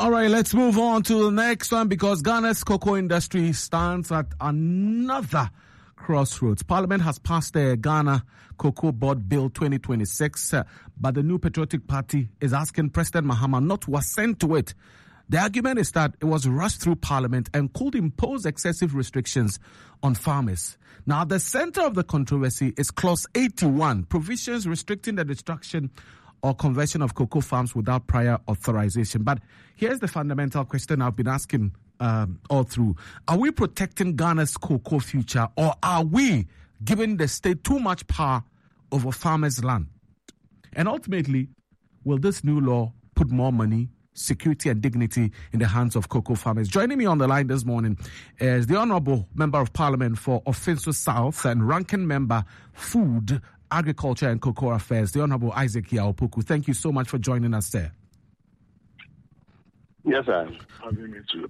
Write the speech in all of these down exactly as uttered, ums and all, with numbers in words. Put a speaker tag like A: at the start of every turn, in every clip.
A: All right, let's move on to the next one because Ghana's cocoa industry stands at another crossroads. Parliament has passed the Ghana Cocoa Board Bill twenty twenty-six, uh, but the New Patriotic Party is asking President Mahama not to assent to it. The argument is that it was rushed through Parliament and could impose excessive restrictions on farmers. Now, the center of the controversy is Clause eighty-one, provisions restricting the destruction or conversion of cocoa farms without prior authorization. But here's the fundamental question I've been asking um, all through. Are we protecting Ghana's cocoa future, or are we giving the state too much power over farmers' land? And ultimately, will this new law put more money, security and dignity in the hands of cocoa farmers? Joining me on the line this morning is the Honourable Member of Parliament for Ofinsu South and Ranking Member, Food, Agriculture and Cocoa Affairs, the Honourable Isaac Yaw-Opoku. Thank you so much for joining us, sir.
B: Yes, sir. Having me too.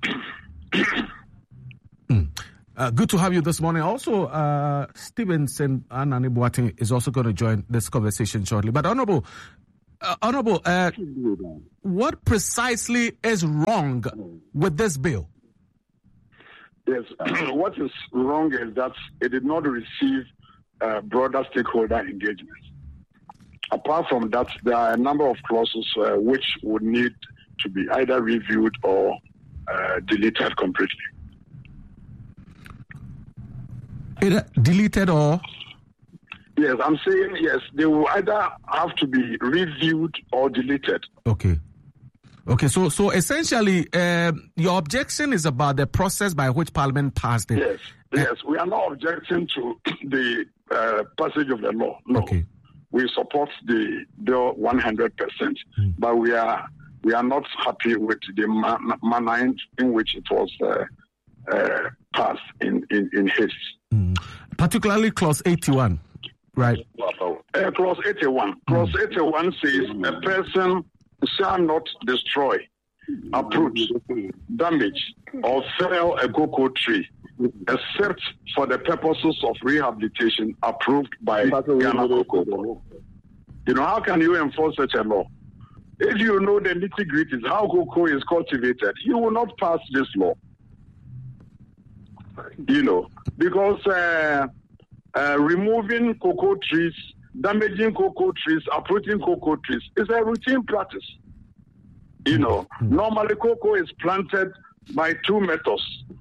A: mm. uh, good to have you this morning. Also, uh, Stevenson Anani Boateng is also going to join this conversation shortly. But Honourable, uh, Honourable, uh, what precisely is wrong with this bill?
B: Yes, what is wrong is that it did not receive Uh, broader stakeholder engagement. Apart from that, there are a number of clauses uh, which would need to be either reviewed or uh, deleted completely.
A: Either deleted or?
B: Yes, I'm saying yes, they will either have to be reviewed or deleted.
A: Okay. Okay, so so essentially, uh, your objection is about the process by which Parliament passed it.
B: Yes, yes, we are not objecting to the uh, passage of the law. No,
A: okay.
B: We support the bill one hundred percent, mm. but we are we are not happy with the man- manner in which it was uh, uh, passed in in, in haste. Mm.
A: Particularly Clause eighty-one, right?
B: Uh, clause eighty-one. Mm. Clause eighty-one says mm. a person shall not destroy, uproot, damage, or fell a cocoa tree, except for the purposes of rehabilitation approved by Ghana Cocoa Board. You know, how can you enforce such a law? If you know the nitty-gritties, how cocoa is cultivated, you will not pass this law. You know, because uh, uh, removing cocoa trees, damaging cocoa trees, uprooting cocoa trees is a routine practice. You know, normally cocoa is planted by two methods.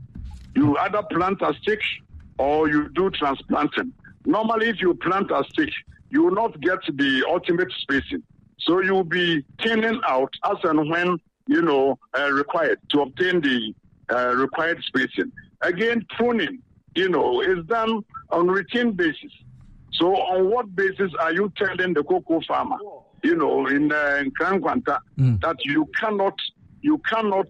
B: You either plant a stick or you do transplanting. Normally, if you plant a stick, you will not get the ultimate spacing. So you will be thinning out as and when, you know, uh, required to obtain the uh, required spacing. Again, pruning, you know, is done on routine basis. So on what basis are you telling the cocoa farmer, you know, in uh, in Krankwanta, mm. that you cannot you cannot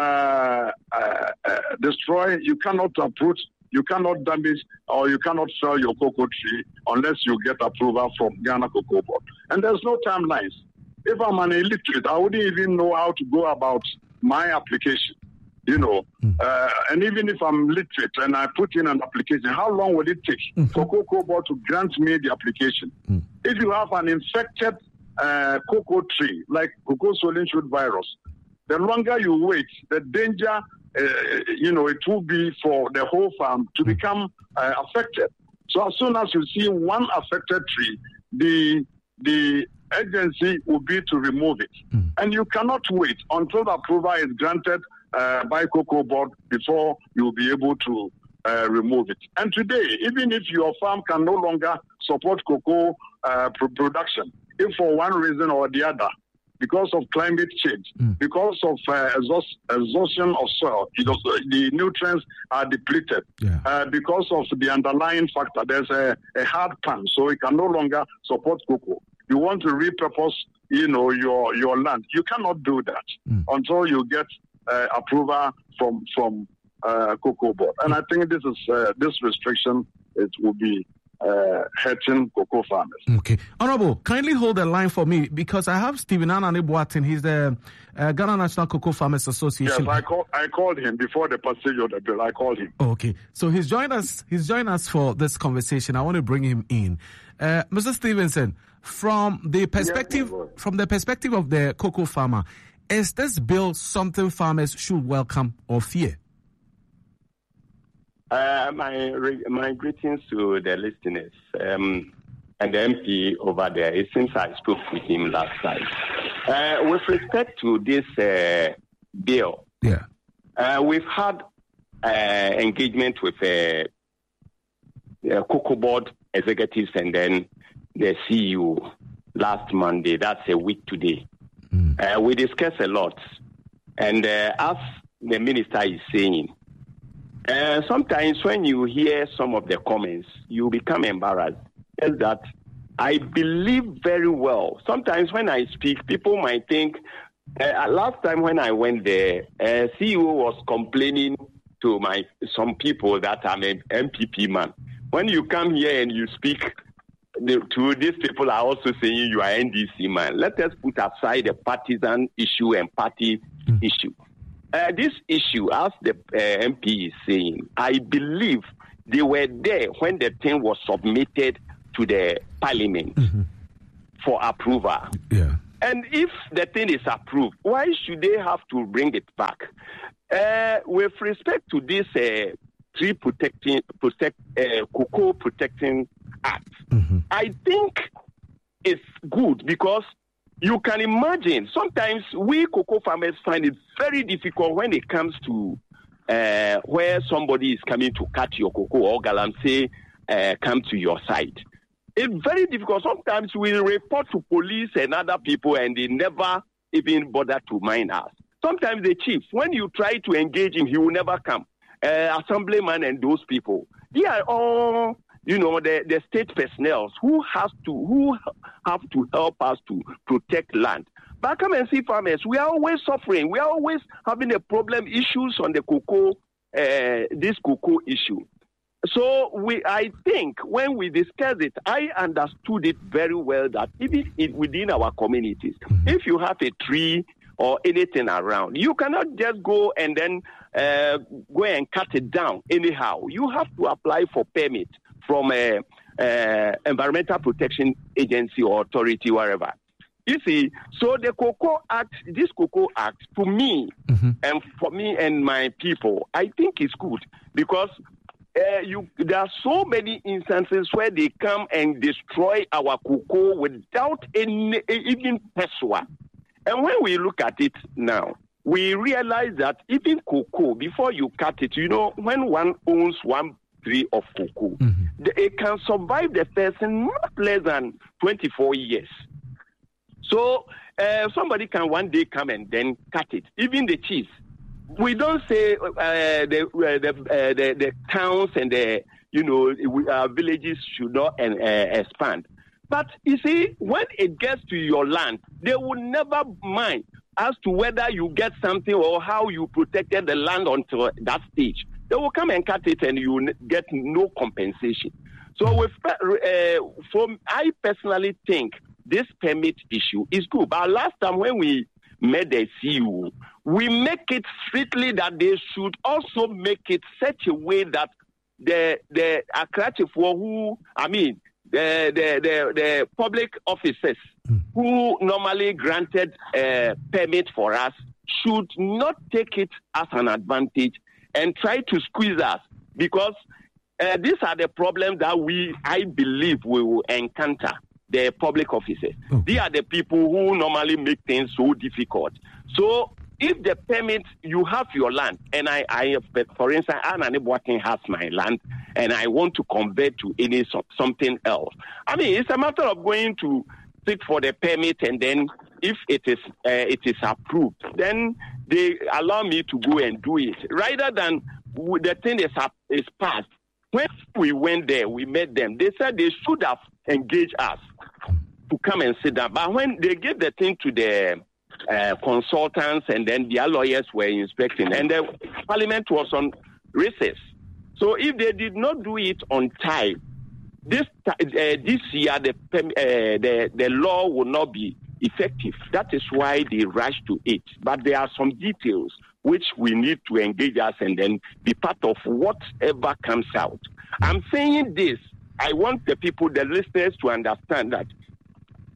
B: uh, uh, uh, destroy, you cannot uproot, you cannot damage, or you cannot sell your cocoa tree unless you get approval from Ghana Cocoa Board? And there's no timelines. If I'm an illiterate, I wouldn't even know how to go about my application. You know, mm. uh, and even if I'm literate and I put in an application, how long will it take mm-hmm. for Cocoa Board to grant me the application? Mm. If you have an infected uh, cocoa tree, like cocoa swollen shoot virus, the longer you wait, the danger, uh, you know, it will be for the whole farm to mm. become uh, affected. So as soon as you see one affected tree, the the agency will be to remove it. Mm. And you cannot wait until the approval is granted Uh, by Cocoa Board before you will be able to uh, remove it. And today, even if your farm can no longer support cocoa uh, production, if for one reason or the other, because of climate change, mm. because of uh, exhaust, exhaustion of soil, you know, the nutrients are depleted. Yeah. Uh, because of the underlying factor, there's a, a hard pan, so it can no longer support cocoa. You want to repurpose, you know, your your land. You cannot do that mm. until you get Uh, approval from from uh, Cocoa Board, and I think this is uh, this restriction it will be uh, hurting cocoa farmers.
A: Okay, Honourable, kindly hold the line for me because I have Stephen Anani Boateng. He's the uh, Ghana National Cocoa Farmers Association.
B: Yes, I called I called him before the passage of the bill. I called him.
A: Okay, so he's joined us. He's joined us for this conversation. I want to bring him in, uh, Mister Stevenson. From the perspective, yes, from the perspective of the cocoa farmer, Is this bill something farmers should welcome or fear?
C: Uh, my my greetings to the listeners um, and the M P over there. It seems I spoke with him last night. Uh, with respect to this uh, bill,
A: yeah,
C: uh, we've had uh, engagement with uh, the Cocoa Board executives and then the C E O last Monday. That's a week today. Mm. Uh, we discussed a lot, and uh, as the minister is saying, uh, sometimes when you hear some of the comments, you become embarrassed. Is that I believe very well. Sometimes when I speak, people might think. Uh, last time when I went there, uh, C E O was complaining to my some people that I'm an M P P man. When you come here and you speak. The, to these people are also saying you are N D C man. Let us put aside the partisan issue and party mm. issue. Uh, this issue, as the uh, M P is saying, I believe they were there when the thing was submitted to the parliament mm-hmm. for approval.
A: Yeah.
C: And if the thing is approved, why should they have to bring it back? Uh, with respect to this uh, tree protecting, protect, uh, cocoa protecting Act. Mm-hmm. I think it's good because you can imagine sometimes we cocoa farmers find it very difficult when it comes to uh, where somebody is coming to cut your cocoa or galamsey uh, come to your side. It's very difficult. Sometimes we report to police and other people and they never even bother to mind us. Sometimes the chief, when you try to engage him, he will never come. Uh, assemblyman and those people, they are all... You know, the, the state personnel who has to who have to help us to protect land. But come and see farmers, we are always suffering. We are always having a problem, issues on the cocoa, uh, this cocoa issue. So we, I think when we discussed it, I understood it very well that even in, within our communities, if you have a tree or anything around, you cannot just go and then uh, go and cut it down anyhow. You have to apply for permit from a, a environmental protection agency or authority, wherever. You see, so the Cocoa Act, this Cocoa Act, to me mm-hmm. and for me and my people, I think it's good because uh, you there are so many instances where they come and destroy our cocoa without any even peswa. And when we look at it now, we realize that even cocoa, before you cut it, you know, when one owns one tree of cocoa, mm-hmm. it can survive the person not less than twenty-four years. So uh, somebody can one day come and then cut it. Even the chiefs. We don't say uh, the, uh, the, uh, the the towns and the you know our villages should not uh, expand. But you see, when it gets to your land, they will never mind as to whether you get something or how you protected the land until that stage. They will come and cut it and you get no compensation. So with, uh, from, I personally think this permit issue is good. But last time when we met the C E O, we make it strictly that they should also make it such a way that the the Akratifo who, I mean, the the the, the public officers who normally granted a permit for us should not take it as an advantage and try to squeeze us, because uh, these are the problems that we, I believe, we will encounter. The public officers. Okay. They are the people who normally make things so difficult. So if the permit, you have your land, and I, I for instance, Anani Boateng has my land, and I want to convert to any something else. I mean, it's a matter of going to seek for the permit, and then if it is uh, it is approved, then they allow me to go and do it, rather than the thing is is passed. When we went there, we met them. They said they should have engaged us to come and sit down. But when they gave the thing to the uh, consultants and then their lawyers were inspecting, and the parliament was on recess. So if they did not do it on time, this uh, this year the, uh, the the law will not be effective. That is why they rushed to it. But there are some details which we need to engage us and then be part of whatever comes out. I'm saying this, I want the people, the listeners, to understand that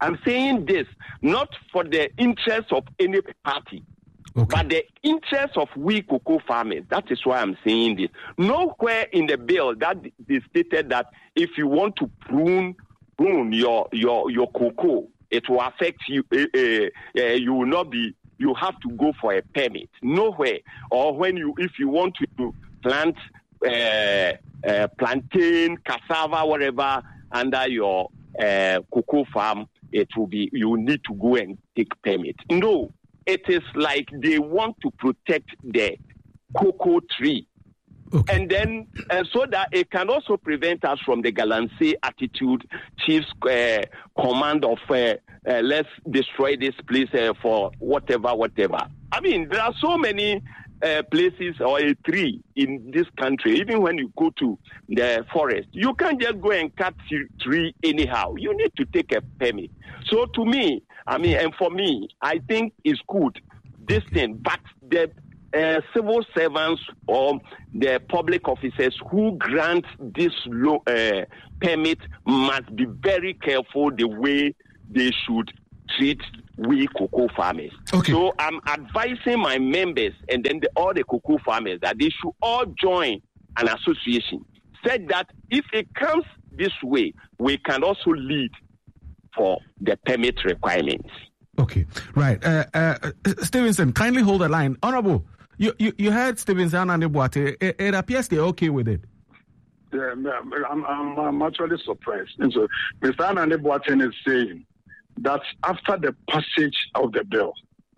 C: I'm saying this not for the interest of any party, okay, but the interest of we cocoa farmers. That is why I'm saying this. Nowhere in the bill that is stated that if you want to prune prune your your your cocoa, it will affect you. Uh, uh, uh, you will not be. You have to go for a permit. Nowhere. Or when you, if you want to plant uh, uh, plantain, cassava, whatever under your uh, cocoa farm, it will be. You need to go and take permit. No, it is like they want to protect the cocoa tree. Okay. And then, uh, so that it can also prevent us from the Galamsey attitude, chief's uh, command of uh, uh, let's destroy this place uh, for whatever, whatever. I mean, there are so many uh, places or a tree in this country. Even when you go to the forest, you can't just go and cut tree anyhow. You need to take a permit. So to me, I mean, and for me, I think it's good, this thing, but the Uh, civil servants or the public officers who grant this low, uh, permit must be very careful the way they should treat we cocoa farmers. Okay. So I'm advising my members and then the, all the cocoa farmers that they should all join an association. Said that if it comes this way, we can also lead for the permit requirements.
A: Okay, right. Uh, uh, Stevenson, kindly hold the line. Honorable, you, you, you heard Stevenson and Eboate. It, it appears they're okay with it.
B: Yeah, I'm, I'm, I'm actually surprised. And so Mister Anand Eboate is saying that after the passage of the bill,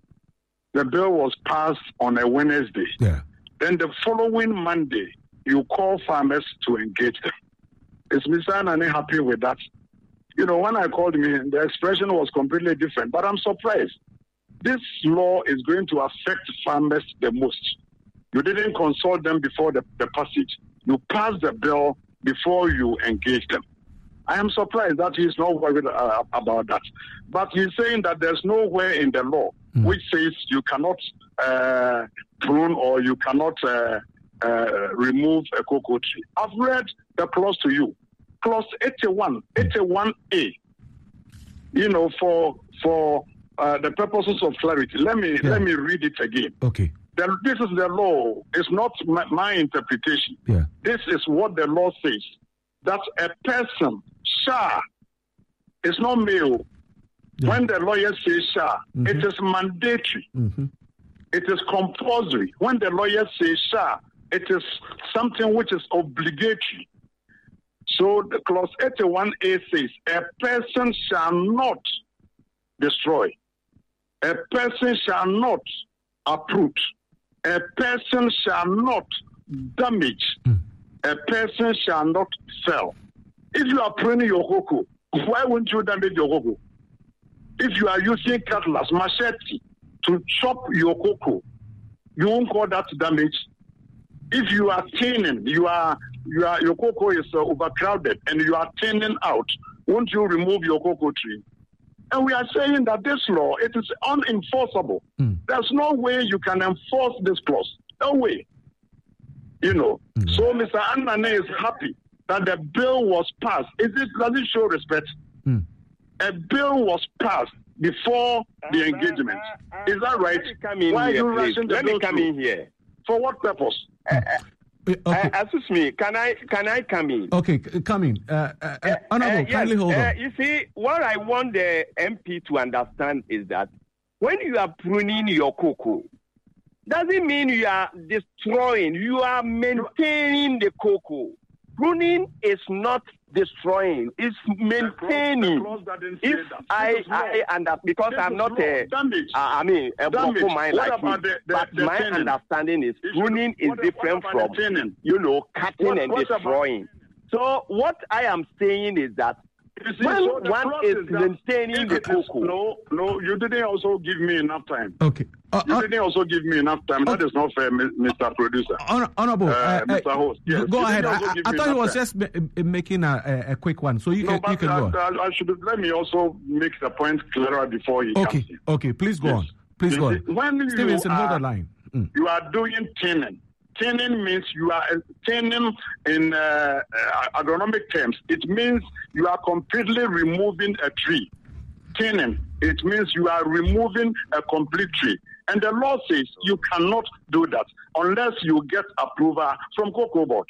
B: the bill was passed on a Wednesday.
A: Yeah.
B: Then the following Monday, you call farmers to engage them. Is Mister Anand happy with that? You know, when I called him, the expression was completely different. But I'm surprised. This law is going to affect farmers the most. You didn't consult them before the, the passage. You passed the bill before you engage them. I am surprised that he's not worried uh, about that. But he's saying that there's nowhere in the law mm. which says you cannot uh, prune or you cannot uh, uh, remove a cocoa tree. I've read the clause to you. Clause eighty-one, eighty-one A, you know, for for uh, the purposes of clarity. Let me yeah. let me read it again.
A: Okay.
B: The, this is the law. It's not my, my interpretation.
A: Yeah.
B: This is what the law says. That a person shall, it's not male. Yeah. When the lawyer says shall, mm-hmm. it is mandatory. Mm-hmm. It is compulsory. When the lawyer says shall, it is something which is obligatory. So the clause eighty-one A says, a person shall not destroy. A person shall not uproot. A person shall not damage. Mm. A person shall not sell. If you are pruning your cocoa, why won't you damage your cocoa? If you are using cutlass, machete to chop your cocoa, you won't call that damage. If you are thinning, you are you are your cocoa is uh, overcrowded, and you are thinning out, won't you remove your cocoa tree? And we are saying that this law, it is unenforceable. Mm. There's no way you can enforce this clause. No way. You know. Mm. So Mister Anane is happy that the bill was passed. Is it does it show respect? Mm. A bill was passed before the uh, engagement. Uh, uh, is that right?
C: Why are you rushing the Let bill me come through? in here.
B: For what purpose?
C: Uh, uh, okay. uh, excuse me, can I can I come in?
A: Okay, come in. Uh, uh, uh, Honorable, uh, yes, kindly hold on.
C: Uh, you see, what I want the M P to understand is that when you are pruning your cocoa, doesn't mean you are destroying. You are maintaining the cocoa. Pruning is not destroying; it's maintaining. The clause, the clause if I, I and because this I'm not a, uh, I mean, a broken mind like me, the, the, but the my tenant? understanding is pruning is different from, you know, cutting what, and destroying. So what I am saying is that see, when so one is maintaining the cocoa.
B: No, no, you didn't also give me enough time.
A: Okay. Uh,
B: you
A: uh,
B: didn't also give me enough time. Uh, that is not fair, Mister Producer.
A: Honorable, uh,
B: uh, Mister Host. Yes.
A: Go ahead. I, I thought he was time. just ma- making a, a quick one. So you, no, you can I, go on.
B: I, I should let me also make the point clearer before he
A: okay.
B: comes in.
A: Okay, please go yes. on. Please go on.
B: When
A: Stevenson,
B: you
A: hold
B: are,
A: the line. Mm.
B: You are doing tinning. Tinning means you are tinning in uh, uh, agronomic terms. It means you are completely removing a tree. thinning, it means you are removing a complete tree. And the law says you cannot do that unless you get approval from Cocoa Board.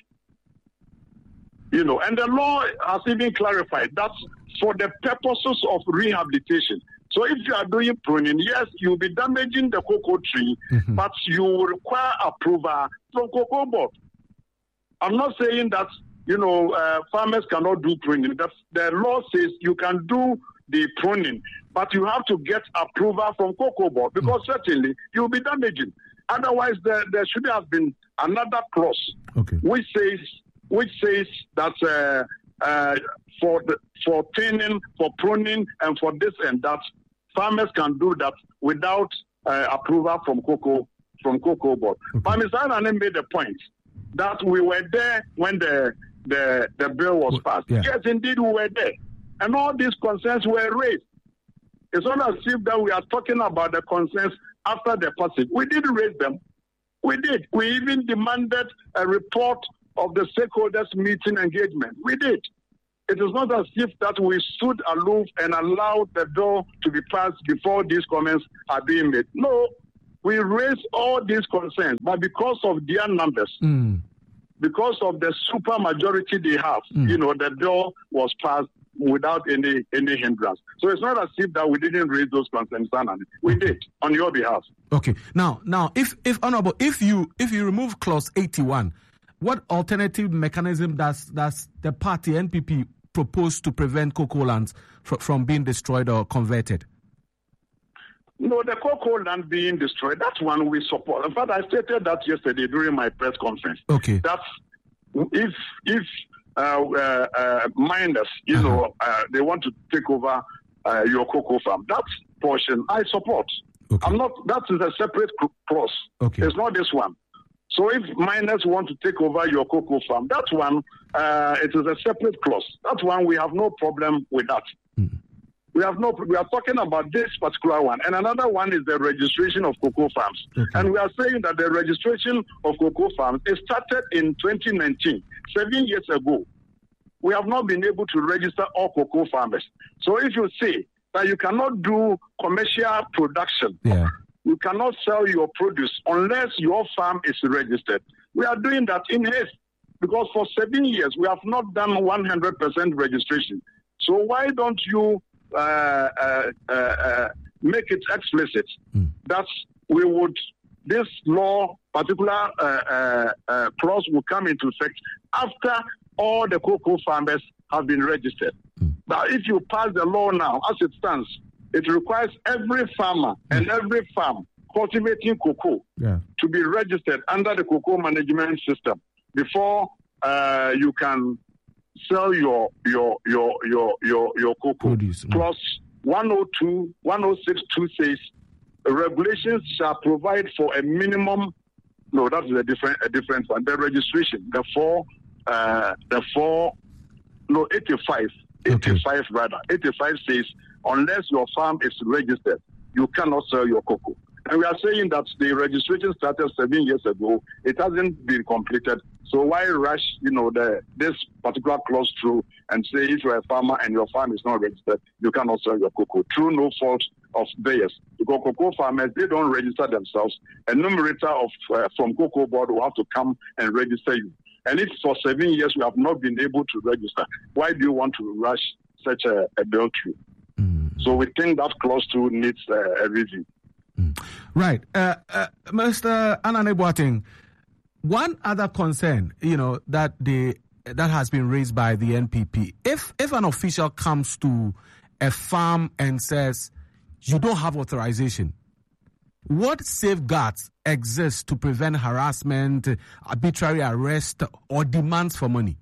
B: You know, and the law has even clarified that for the purposes of rehabilitation. So if you are doing pruning, yes, you'll be damaging the cocoa tree, mm-hmm. but you will require approval from Cocoa Board. I'm not saying that, you know, uh, farmers cannot do pruning. The, the law says you can do the pruning, but you have to get approval from Cocoa Board because mm-hmm. certainly you'll be damaging. Otherwise, there, there should have been another clause
A: okay.
B: which says which says that uh, uh, for the, for thinning, for pruning, and for this and that, farmers can do that without uh, approval from Cocoa from Cocoa Board. Okay. But Mister Anane made the point that we were there when the the, the bill was passed. Yeah. Yes, indeed, we were there, and all these concerns were raised. It's not as if that we are talking about the concerns after the passage. We did raise them. We did. We even demanded a report of the stakeholders meeting engagement. We did. It is not as if that we stood aloof and allowed the bill to be passed before these comments are being made. No, we raised all these concerns, but because of their numbers, mm. because of the super majority they have, mm. you know, the bill was passed without any any hindrance. So it's not as if that we didn't raise those concerns, we did on your behalf.
A: Okay. Now, now, if if honorable, if you if you remove clause eighty-one, what alternative mechanism does does the party N P P propose to prevent cocoa lands fr- from being destroyed or converted?
B: No, the cocoa land being destroyed, that's one we support. In fact, I stated that yesterday during my press conference.
A: Okay.
B: That's if if uh, uh, uh, miners, you uh-huh. know, uh, they want to take over uh, your cocoa farm, that portion I support. Okay. I'm not. That is a separate clause.
A: Okay.
B: It's not this one. So if miners want to take over your cocoa farm, that one, uh, it is a separate clause. That one, we have no problem with that. Mm. We have no. We are talking about this particular one, and another one is the registration of cocoa farms. Okay. And we are saying that the registration of cocoa farms is started in twenty nineteen, seven years ago. We have not been able to register all cocoa farmers. So if you say that you cannot do commercial production,
A: yeah.
B: you cannot sell your produce unless your farm is registered. We are doing that in haste because for seven years we have not done one hundred percent registration. So why don't you uh, uh, uh, uh, make it explicit mm. that we would, this law, particular uh, uh, uh, clause will come into effect after all the cocoa farmers have been registered. Mm. But if you pass the law now, as it stands, it requires every farmer and every farm cultivating cocoa
A: yeah.
B: to be registered under the cocoa management system before uh, you can sell your your your your your, your cocoa.
A: Produce.
B: Plus one oh two, one oh six two says regulations shall provide for a minimum. No, that's a different a different one. The registration, the four, uh, the four, no eighty-five, eighty-five okay. rather. eighty-five says, unless your farm is registered, you cannot sell your cocoa. And we are saying that the registration started seven years ago. It hasn't been completed. So why rush, you know, the this particular clause through and say if you're a farmer and your farm is not registered, you cannot sell your cocoa through no fault of theirs. Because cocoa farmers, they don't register themselves. A numerator of uh, from Cocoa Board will have to come and register you. And if for seven years we have not been able to register, why do you want to rush such a, a bill through? Mm. So we think that clause two needs uh, a review.
A: Mm. Right. Uh, uh, Mister Anane Boateng, one other concern, you know, that the that has been raised by the N P P, if if an official comes to a farm and says, you don't have authorization, what safeguards exist to prevent harassment, arbitrary arrest, or demands for money?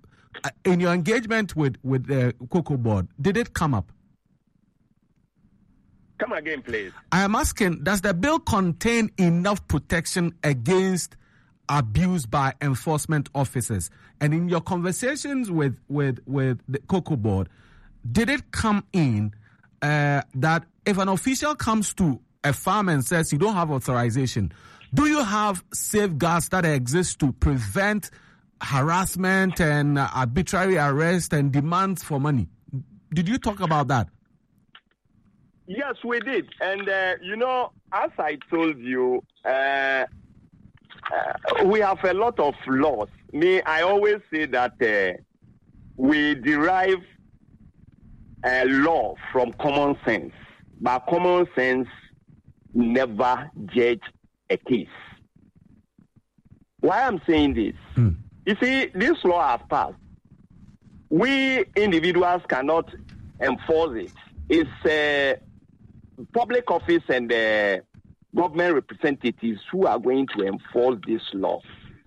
A: In your engagement with, with the Cocoa Board, did it come up?
C: Come again, please.
A: I am asking, does the bill contain enough protection against abuse by enforcement officers? And in your conversations with, with, with the Cocoa Board, did it come in uh, that if an official comes to a farm and says you don't have authorization, do you have safeguards that exist to prevent harassment and uh, arbitrary arrest and demands for money? Did you talk about that?
C: Yes, we did. And, uh, you know, as I told you, uh, uh, we have a lot of laws. Me, I always say that uh, we derive a law from common sense, but common sense never judge a case. Why I'm saying this? Mm. You see, this law has passed. We individuals cannot enforce it. It's uh, public office and uh, government representatives who are going to enforce this law.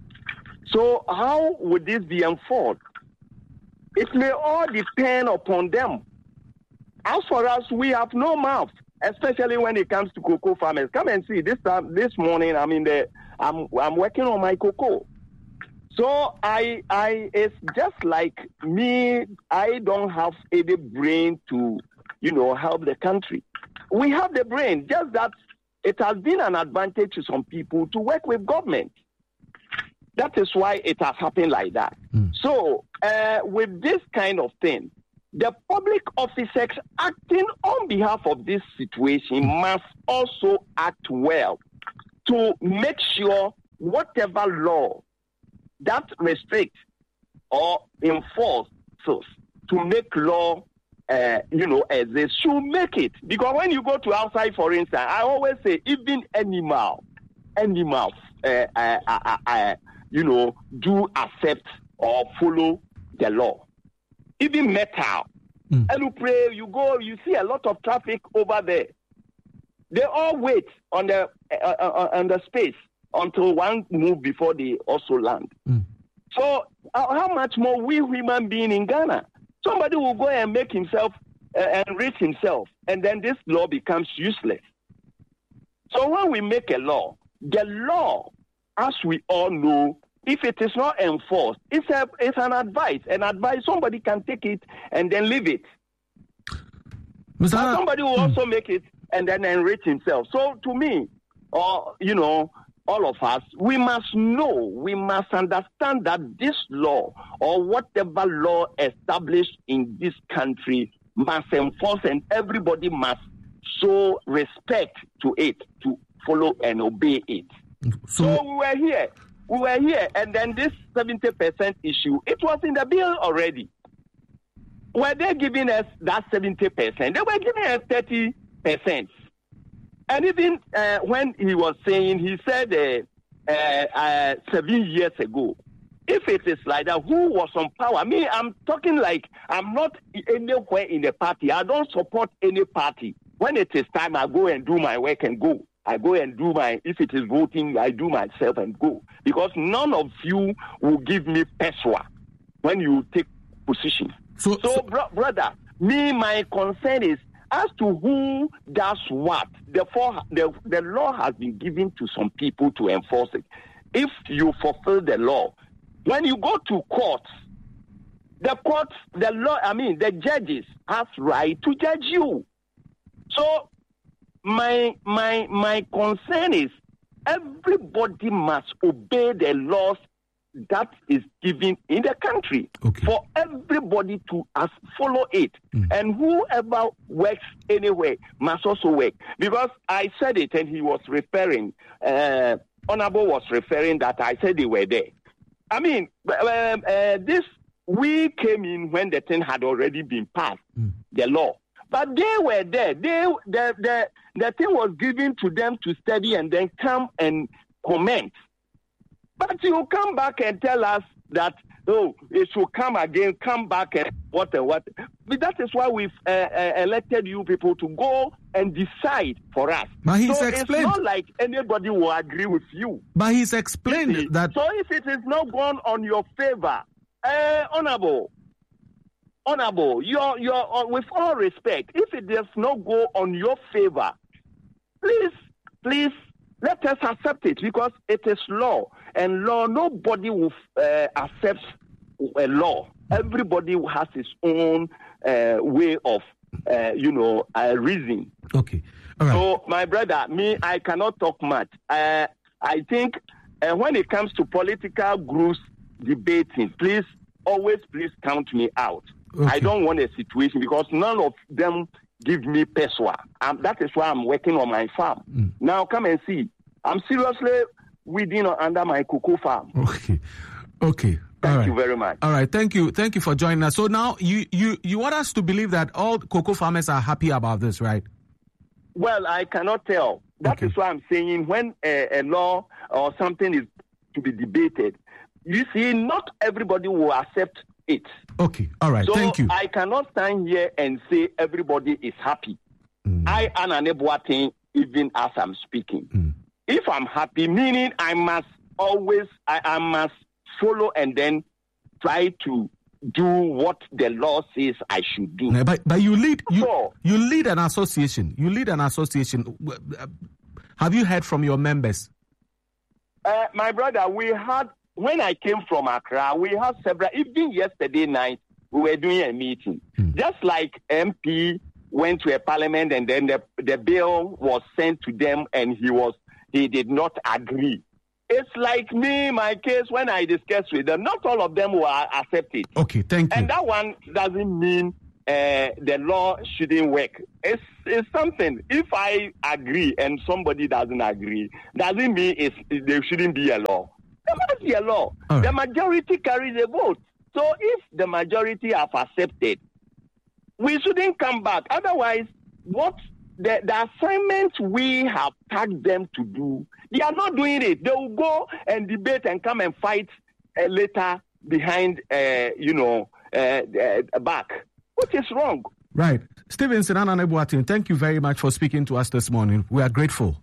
C: So how would this be enforced? It may all depend upon them. As for us, we have no mouth, especially when it comes to cocoa farmers. Come and see, this time, this morning, I'm in the, I'm, I'm working on my cocoa. So I, I, it's just like me. I don't have any brain to, you know, help the country. We have the brain, just that it has been an advantage to some people to work with government. That is why it has happened like that. Mm. So uh, with this kind of thing, the public officers acting on behalf of this situation must also act well to make sure whatever law that restricts or enforces to make law, uh, you know, as they should make it. Because when you go to outside, for instance, I always say even animal, animals, uh, uh, uh, uh, you know, do accept or follow the law. Even metal. Mm. And you pray, you go, you see a lot of traffic over there. They all wait on the uh, uh, on the space until one move before they also land. Mm. So uh, how much more we human being in Ghana? Somebody will go and make himself uh, enrich himself, and then this law becomes useless. So when we make a law, the law, as we all know, if it is not enforced, it's a it's an advice. An advice, somebody can take it and then leave it. Mister Somebody will mm. also make it and then enrich himself. So to me, or you know, all of us, we must know, we must understand that this law or whatever law established in this country must enforce, and everybody must show respect to it, to follow and obey it. So, so we were here. We were here, and then this seventy percent issue, it was in the bill already. Were they giving us that seventy percent? They were giving us thirty percent. And even uh, when he was saying, he said uh, uh, uh, seven years ago, if it is like that, who was on power? Me, I'm talking like I'm not anywhere in the party. I don't support any party. When it is time, I go and do my work and go. I go and do my, if it is voting, I do myself and go. Because none of you will give me peswa when you take position. So, so, so bro- brother, me, my concern is as to who does what. Therefore, the, the law has been given to some people to enforce it. If you fulfill the law, when you go to court, the court, the law, I mean, the judges have right to judge you. So, My my my concern is everybody must obey the laws that is given in the country. Okay. For everybody to as follow it. Mm. And whoever works anywhere must also work. Because I said it and he was referring, uh, Honorable was referring that I said they were there. I mean, uh, uh, this, we came in when the thing had already been passed, mm. the law. But they were there. They the, the the thing was given to them to study and then come and comment. But you come back and tell us that, oh, it should come again, come back and what and what. But that is why we've uh, uh, elected you people to go and decide for us.
A: But he's
C: so
A: explained.
C: It's not like anybody will agree with you.
A: But he's explained that.
C: So if it is not gone on your favor, uh, honorable, Honorable, you're, you're, with all respect, if it does not go on your favor, please, please, let us accept it because it is law. And law, nobody will uh, accept a law. Everybody has his own uh, way of, uh, you know, uh, reasoning.
A: Okay. All right.
C: So, my brother, me, I cannot talk much. Uh, I think uh, when it comes to political groups debating, please, always please count me out. Okay. I don't want a situation because none of them give me peswa. Um, that is why I'm working on my farm. Mm. Now come and see. I'm seriously weeding under my cocoa farm.
A: Okay. Okay.
C: Thank
A: all right.
C: you very much.
A: All right. Thank you. Thank you for joining us. So now you, you, you want us to believe that all cocoa farmers are happy about this, right?
C: Well, I cannot tell. That okay. is why I'm saying when a, a law or something is to be debated, you see, not everybody will accept it.
A: Okay. All right.
C: So
A: Thank you.
C: I cannot stand here and say everybody is happy. Mm. I am unable to, even as I'm speaking. Mm. If I'm happy, meaning I must always, I, I must follow and then try to do what the law says I should do.
A: But but you lead you, so, you lead an association. You lead an association. Have you heard from your members?
C: Uh, my brother, we had when I came from Accra, we had several. Even yesterday night, we were doing a meeting. Hmm. Just like M P went to a parliament and then the the bill was sent to them and he was he did not agree. It's like me, my case, when I discussed with them, not all of them will accept it.
A: Okay, thank you.
C: And that one doesn't mean uh, the law shouldn't work. It's, it's something. If I agree and somebody doesn't agree, doesn't mean it's, there shouldn't be a law. There must be a law. Right. The majority carries a vote. So if the majority have accepted, we shouldn't come back. Otherwise, what the, the assignment we have tagged them to do, they are not doing it. They will go and debate and come and fight uh, later behind, uh, you know, uh, uh, back, which is wrong.
A: Right. Stevenson Anane-Boateng, thank you very much for speaking to us this morning. We are grateful.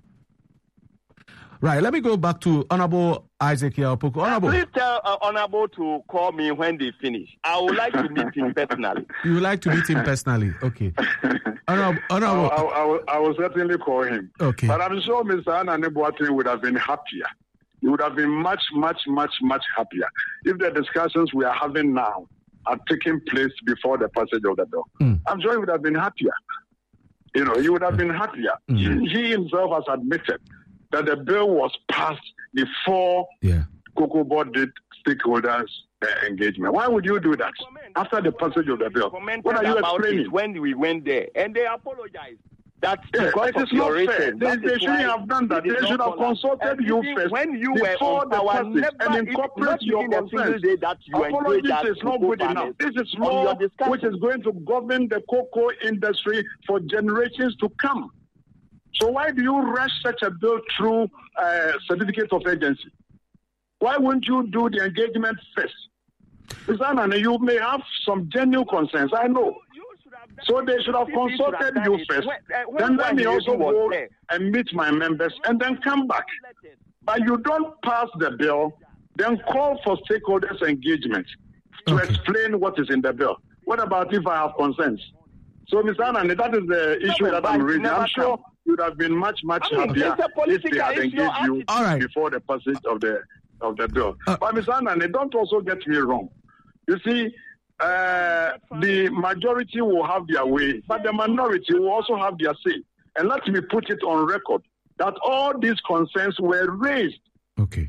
A: Right, let me go back to Honorable Isaac Yaw-Opoku. Honorable.
C: Please tell uh, Honorable to call me when they finish. I would like to meet him personally.
A: You would like to meet him personally? Okay. Honorable. Honorable.
B: I, I, I, will, I will certainly call him.
A: Okay.
B: But I'm sure Mister Anane-Boateng would have been happier. He would have been much, much, much, much happier if the discussions we are having now are taking place before the passage of the bill. Mm. I'm sure he would have been happier. You know, he would have been happier. Mm. He, he himself has admitted that the bill was passed before
A: yeah.
B: Cocoa Board did stakeholders uh, engagement. Why would you do that after the passage of the bill? What are you explaining?
C: When we went there, and they apologized. That's
B: yeah,
C: because
B: it is
C: of your
B: not fair. They, they shouldn't have done that. They should have consulted you first
C: when you
B: before
C: were
B: the
C: power,
B: passage and incorporate your concerns.
C: That you
B: Apologies is not good enough. This is law which is going to govern the cocoa industry for generations to come. So why do you rush such a bill through uh, certificate of agency? Why wouldn't you do the engagement first? Mister Anane, you may have some genuine concerns, I know. So they should have consulted you first. Then let me also go and meet my members and then come back. But you don't pass the bill, then call for stakeholders engagement to okay. explain what is in the bill. What about if I have concerns? So, Mister Anane, that is the issue that I'm raising. I'm sure you would have been much, much I mean, happier if they had engaged you
A: right.
B: before the passage of the of the bill. Uh, but Mister Anane, don't also get me wrong. You see, uh, the majority will have their way, but the minority will also have their say. And let me put it on record that all these concerns were raised.
A: Okay.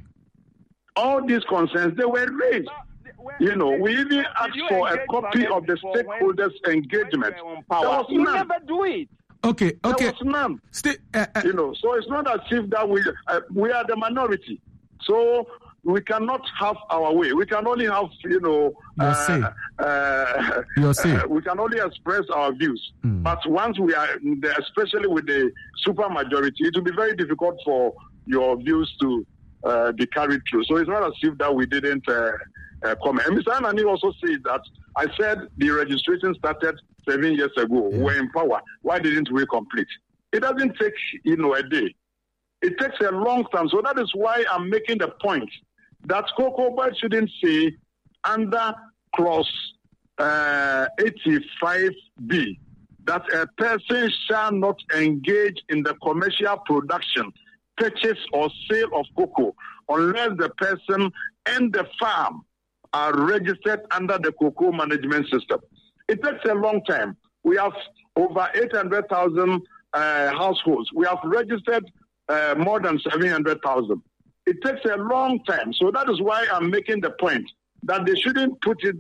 B: All these concerns, they were raised. You know, we even asked for a copy of the stakeholders' engagement. There was
C: you
B: none.
C: never do it.
A: Okay, okay.
B: There was none.
A: Stay, uh, uh,
B: you know, so it's not as if that we uh, we are the minority. So we cannot have our way. We can only have, you know,
A: your
B: uh,
A: say.
B: Uh,
A: your say.
B: Uh, we can only express our views.
A: Mm.
B: But once we are, the, especially with the super majority, it will be very difficult for your views to uh, be carried through. So it's not as if that we didn't uh, uh, comment. And Mister Anani also said that I said the registration started seven years ago. Yeah. We're in power. Why didn't we complete? It doesn't take, you know, a day. It takes a long time. So that is why I'm making the point that Cocoa Board shouldn't say under clause uh, eighty-five B that a person shall not engage in the commercial production, purchase or sale of cocoa unless the person and the farm are registered under the cocoa management system. It takes a long time. We have over eight hundred thousand uh, households. We have registered uh, more than seven hundred thousand. It takes a long time. So that is why I'm making the point that they shouldn't put it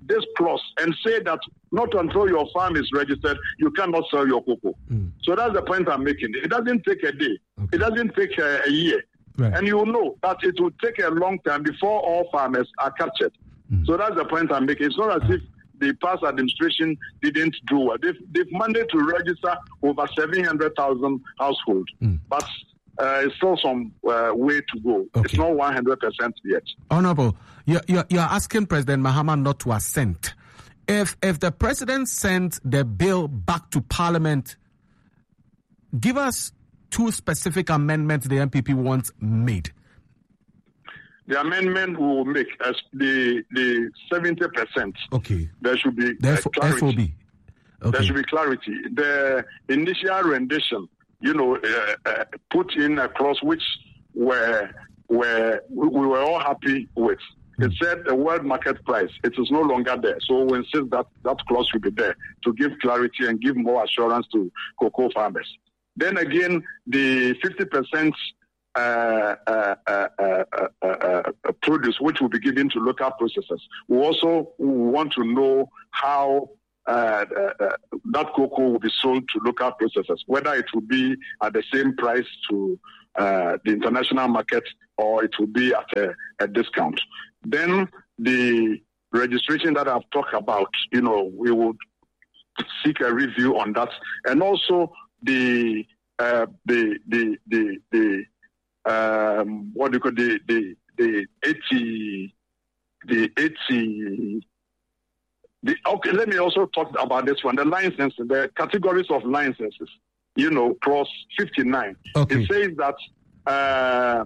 B: this clause and say that not until your farm is registered, you cannot sell your cocoa. Mm. So that's the point I'm making. It doesn't take a day. Okay. It doesn't take a, a year. Right. And you know that it will take a long time before all farmers are captured. Mm. So that's the point I'm making. It's not as if the past administration didn't do well. They've, they've managed to register over seven hundred thousand households. Mm. But uh, it's still some uh, way to go. Okay. It's not one hundred percent yet.
A: Honorable, you're, you're, you're asking President Mahama not to assent. If, if the president sent the bill back to Parliament, give us two specific amendments the M P P wants made.
B: The amendment we will make as the the seventy percent.
A: Okay.
B: There should be
A: Therefore,
B: clarity.
A: F O B. Okay.
B: There should be clarity. The initial rendition, you know, uh, uh, put in a clause which were were we were all happy with. Mm. It said the world market price. It is no longer there. So we insist that that clause will be there to give clarity and give more assurance to cocoa farmers. Then again, the fifty percent uh, uh, uh, uh, uh, uh, produce, which will be given to local processors. We also want to know how uh, uh, that cocoa will be sold to local processors, whether it will be at the same price to uh, the international market or it will be at a, a discount. Then the registration that I've talked about, you know, we would seek a review on that, and also the uh, the the the the um, what do you call the the the eighty the eighty the okay. Let me also talk about this one. The licenses, the categories of licenses. You know, clause fifty-nine. Okay. It says that uh,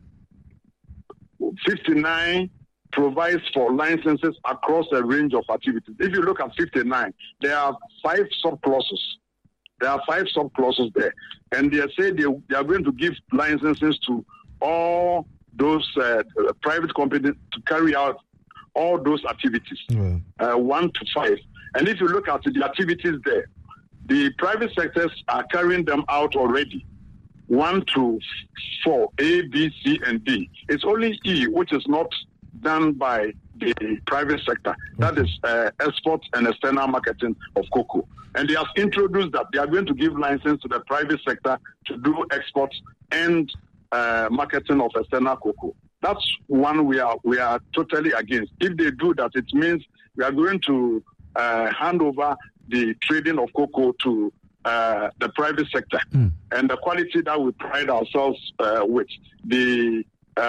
B: fifty-nine provides for licenses across a range of activities. If you look at fifty-nine, there are five sub-clauses. There are five sub-clauses there. And they say they, they are going to give licenses to all those uh, private companies to carry out all those activities, yeah. uh, one to five. And if you look at the activities there, the private sectors are carrying them out already. One to four, A, B, C, and D. It's only E, which is not done by the private sector. That is uh, export and external marketing of cocoa. And they have introduced that they are going to give license to the private sector to do exports and uh, marketing of external cocoa. That's one we are we are totally against. If they do that, it means we are going to uh, hand over the trading of cocoa to uh, the private sector. Mm. And the quality that we pride ourselves uh, with, the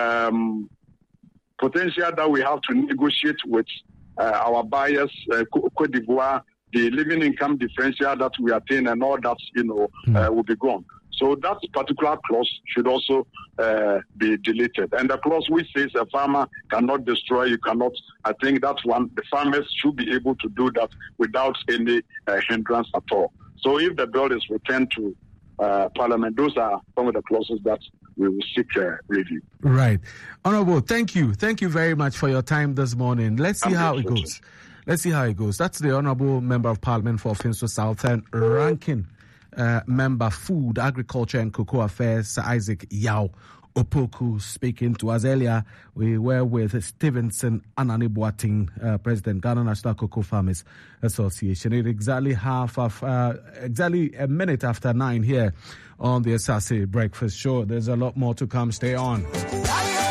B: um, potential that we have to negotiate with uh, our buyers, uh, Côte d'Ivoire, the living income differential that we attain and all that, you know, mm. uh, will be gone. So that particular clause should also uh, be deleted. And the clause which says a farmer cannot destroy, you cannot, I think that's one, the farmers should be able to do that without any uh, hindrance at all. So if the bill is returned to uh, Parliament, those are some of the clauses that we will seek uh, review.
A: Right. Honorable, thank you. Thank you very much for your time this morning. Let's see I'm how it goes. Let's see how it goes. That's the Honorable Member of Parliament for Finso Southern, ranking uh, member, Food, Agriculture and Cocoa Affairs, Isaac Yao Opoku, speaking to us earlier. We were with Stevenson Anani Boateng, uh, President, Ghana National Cocoa Farmers Association. It's exactly half of, uh, exactly a minute after nine here on the S R C Breakfast Show. There's a lot more to come. Stay on.